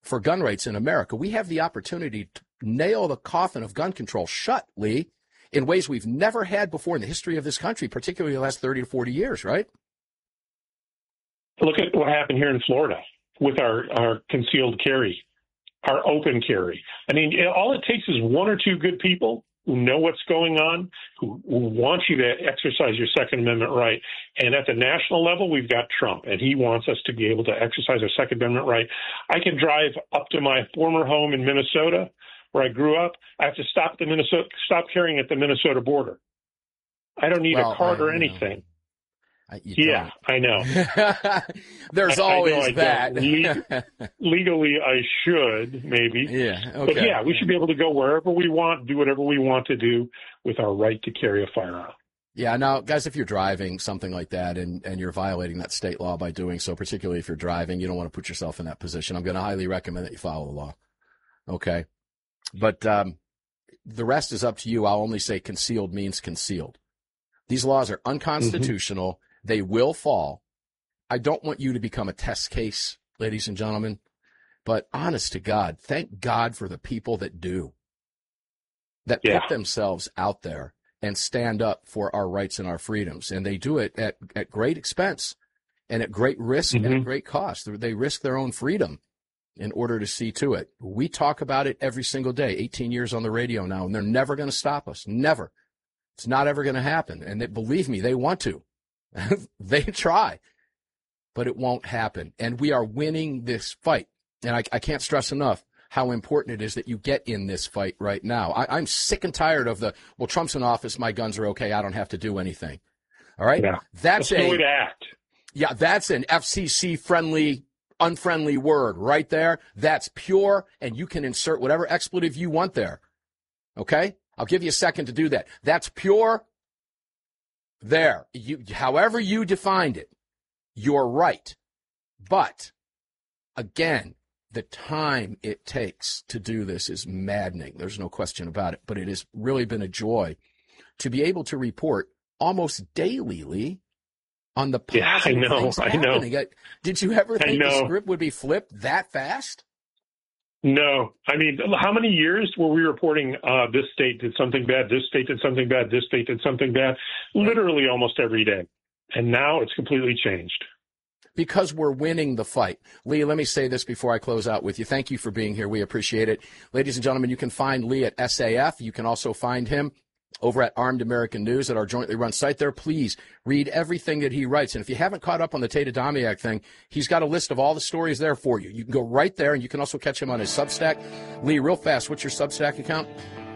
for gun rights in America. We have the opportunity to nail the coffin of gun control shut, Lee, in ways we've never had before in the history of this country, particularly the last 30 to 40 years, right? Look at what happened here in Florida with our concealed carry, our open carry. I mean, all it takes is one or two good people who know what's going on, who want you to exercise your Second Amendment right. And at the national level, we've got Trump, and he wants us to be able to exercise our Second Amendment right. I can drive up to my former home in Minnesota, where I grew up. I have to stop carrying at the Minnesota border. I don't need a card or anything. Yeah, I know. There's always that. Legally, I should, maybe. Yeah, okay. But yeah, we should be able to go wherever we want, do whatever we want to do with our right to carry a firearm. Yeah, now, guys, if you're driving something like that and you're violating that state law by doing so, particularly if you're driving, you don't want to put yourself in that position. I'm going to highly recommend that you follow the law. Okay? But the rest is up to you. I'll only say concealed means concealed. These laws are unconstitutional. Mm-hmm. They will fall. I don't want you to become a test case, ladies and gentlemen, but honest to God, thank God for the people that do, that put themselves out there and stand up for our rights and our freedoms. And they do it at great expense and at great risk and at great cost. They risk their own freedom in order to see to it. We talk about it every single day, 18 years on the radio now, and they're never going to stop us. Never. It's not ever going to happen. And believe me, they want to. They try, but it won't happen. And we are winning this fight. And I can't stress enough how important it is that you get in this fight right now. I'm sick and tired of Trump's in office, my guns are okay, I don't have to do anything. All right? Yeah. That's the way to act. Yeah, that's an FCC-friendly, unfriendly word right there. That's pure, and you can insert whatever expletive you want there. Okay? I'll give you a second to do that. That's pure. There, however you defined it, you're right. But, again, the time it takes to do this is maddening. There's no question about it. But it has really been a joy to be able to report almost daily, Lee, on the positive things happening. Did you ever think the script would be flipped that fast? No. I mean, how many years were we reporting this state did something bad, this state did something bad, this state did something bad? Literally almost every day. And now it's completely changed. Because we're winning the fight. Lee, let me say this before I close out with you. Thank you for being here. We appreciate it. Ladies and gentlemen, you can find Lee at SAF. You can also find him over at Armed American News at our jointly run site there. Please read everything that he writes. And if you haven't caught up on the Tate Adamiak thing, he's got a list of all the stories there for you. You can go right there, and you can also catch him on his Substack. Lee, real fast, what's your Substack account?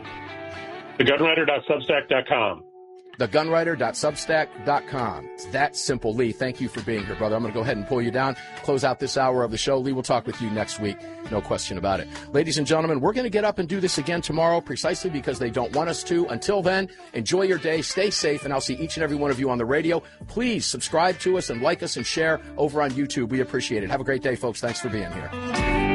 thegunwriter.substack.com. thegunwriter.substack.com. It's that simple, Lee. Thank you for being here, brother. I'm going to go ahead and pull you down, close out this hour of the show. Lee, we'll talk with you next week. No question about it. Ladies and gentlemen, we're going to get up and do this again tomorrow precisely because they don't want us to. Until then, enjoy your day, stay safe, and I'll see each and every one of you on the radio. Please subscribe to us and like us and share over on YouTube. We appreciate it. Have a great day, folks. Thanks for being here.